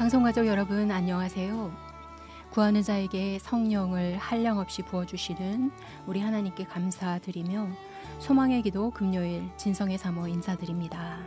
방송가족 여러분 안녕하세요. 구하는 자에게 성령을 한량없이 부어주시는 우리 하나님께 감사드리며 소망의 기도 금요일 진성의 사모 인사드립니다.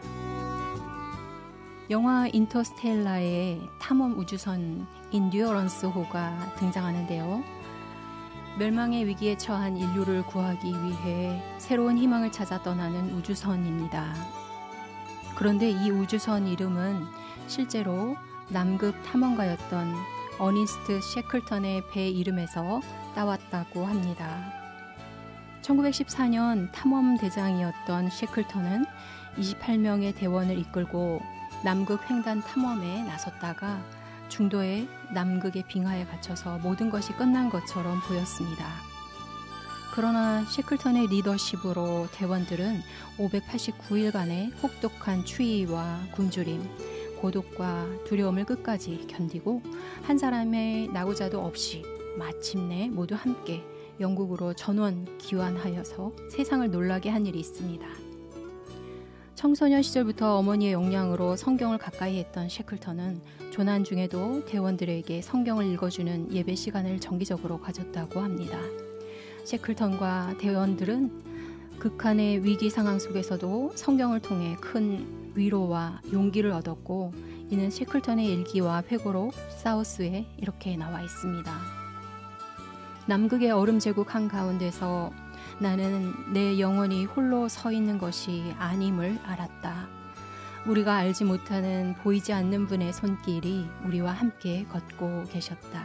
영화 인터스텔라의 탐험 우주선 인듀어런스호가 등장하는데요. 멸망의 위기에 처한 인류를 구하기 위해 새로운 희망을 찾아 떠나는 우주선입니다. 그런데 이 우주선 이름은 실제로 남극 탐험가였던 어니스트 셰클턴의 배 이름에서 따왔다고 합니다. 1914년 탐험대장이었던 셰클턴은 28명의 대원을 이끌고 남극 횡단 탐험에 나섰다가 중도에 남극의 빙하에 갇혀서 모든 것이 끝난 것처럼 보였습니다. 그러나 셰클턴의 리더십으로 대원들은 589일간의 혹독한 추위와 굶주림, 고독과 두려움을 끝까지 견디고 한 사람의 나고자도 없이 마침내 모두 함께 영국으로 전원 귀환하여서 세상을 놀라게 한 일이 있습니다. 청소년 시절부터 어머니의 영향으로 성경을 가까이 했던 셰클턴은 조난 중에도 대원들에게 성경을 읽어주는 예배 시간을 정기적으로 가졌다고 합니다. 셰클턴과 대원들은 극한의 위기 상황 속에서도 성경을 통해 큰 위로와 용기를 얻었고, 이는 셰클턴의 일기와 회고록 사우스에 이렇게 나와 있습니다. 남극의 얼음 제국 한가운데서 나는 내 영혼이 홀로 서 있는 것이 아님을 알았다. 우리가 알지 못하는 보이지 않는 분의 손길이 우리와 함께 걷고 계셨다.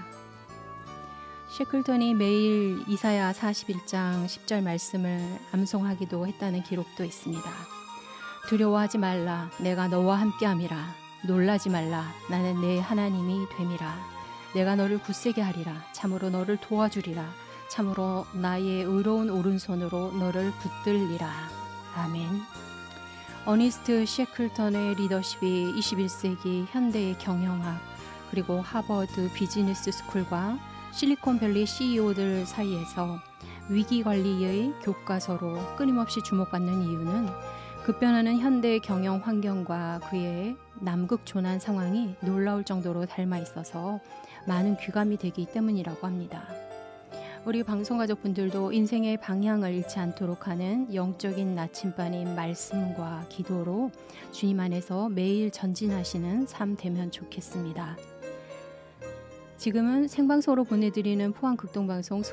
셰클턴이 매일 이사야 41장 10절 말씀을 암송하기도 했다는 기록도 있습니다. 두려워하지 말라, 내가 너와 함께함이라. 놀라지 말라, 나는 내 하나님이 됨이라. 내가 너를 굳세게 하리라. 참으로 너를 도와주리라. 참으로 나의 의로운 오른손으로 너를 붙들리라. 아멘. 어니스트 셰클턴의 리더십이 21세기 현대의 경영학 그리고 하버드 비즈니스 스쿨과 실리콘밸리 CEO들 사이에서 위기관리의 교과서로 끊임없이 주목받는 이유는 급변하는 현대 경영 환경과 그의 남극 조난 상황이 놀라울 정도로 닮아 있어서 많은 귀감이 되기 때문이라고 합니다. 우리 방송가족분들도 인생의 방향을 잃지 않도록 하는 영적인 나침반인 말씀과 기도로 주님 안에서 매일 전진하시는 삶 되면 좋겠습니다. 지금은 생방송으로 보내드리는 포항극동방송